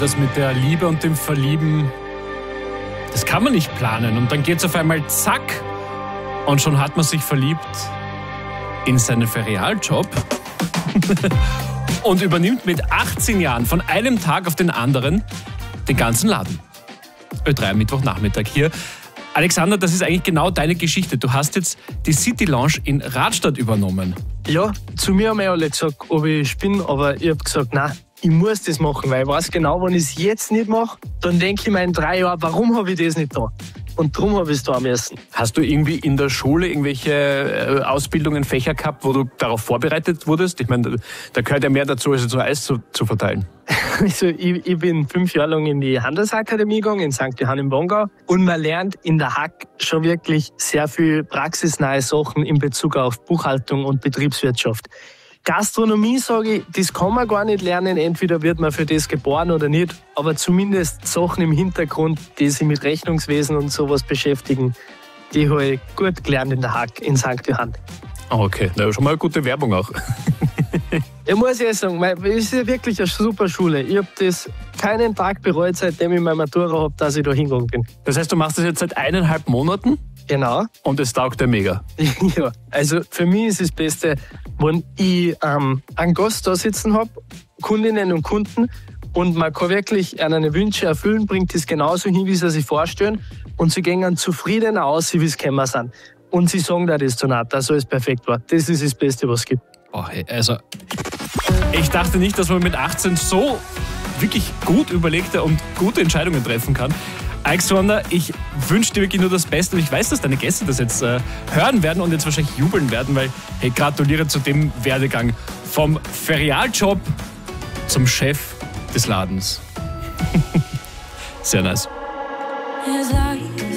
das mit der Liebe und dem Verlieben, das kann man nicht planen. Und dann geht's auf einmal zack und schon hat man sich verliebt in seinen Ferialjob und übernimmt mit 18 Jahren von einem Tag auf den anderen den ganzen Laden. Ö3 am Mittwochnachmittag hier. Alexander, das ist eigentlich genau deine Geschichte. Du hast jetzt die City Lounge in Radstadt übernommen. Ja, zu mir haben alle gesagt, ob ich spinne, aber ich habe gesagt, nein, ich muss das machen, weil ich weiß genau, wenn ich es jetzt nicht mache, dann denke ich mir in 3 Jahren, warum habe ich das nicht da? Und darum habe ich es da müssen. Hast du irgendwie in der Schule irgendwelche Ausbildungen, Fächer gehabt, wo du darauf vorbereitet wurdest? Ich meine, da gehört ja mehr dazu, als so Eis zu verteilen. Also ich bin 5 Jahre lang in die Handelsakademie gegangen, in St. Johann im Bongau. Und man lernt in der Hack schon wirklich sehr viel praxisnahe Sachen in Bezug auf Buchhaltung und Betriebswirtschaft. Gastronomie, sage ich, das kann man gar nicht lernen. Entweder wird man für das geboren oder nicht. Aber zumindest Sachen im Hintergrund, die sich mit Rechnungswesen und sowas beschäftigen, die habe ich gut gelernt in der Hack in St. Johann. Okay, na, schon mal eine gute Werbung auch. Ich muss ja sagen, es ist ja wirklich eine super Schule. Ich habe das keinen Tag bereut, seitdem ich meine Matura habe, dass ich da hingegangen bin. Das heißt, du machst das jetzt seit 1,5 Monaten? Genau. Und es taugt dir mega? Ja, also für mich ist das Beste, wenn ich einen Gast da sitzen habe, Kundinnen und Kunden, und man kann wirklich eine Wünsche erfüllen, bringt das genauso hin, wie sie sich vorstellen, und sie gehen zufrieden aus, wie es gekommen sind. Und sie sagen da das danach, dass alles perfekt war. Das ist das Beste, was es gibt. Oh, also, ich dachte nicht, dass man mit 18 so wirklich gut überlegte und gute Entscheidungen treffen kann. Alexander, ich wünsche dir wirklich nur das Beste. Und ich weiß, dass deine Gäste das jetzt hören werden und jetzt wahrscheinlich jubeln werden, weil, hey, gratuliere zu dem Werdegang vom Ferialjob zum Chef des Ladens. Sehr nice.